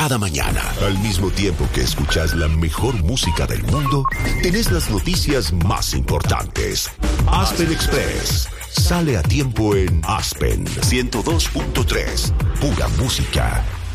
Cada mañana, al mismo tiempo que escuchas la mejor música del mundo, tenés las noticias más importantes. Aspen Express. Sale a tiempo en Aspen 102.3. Pura música.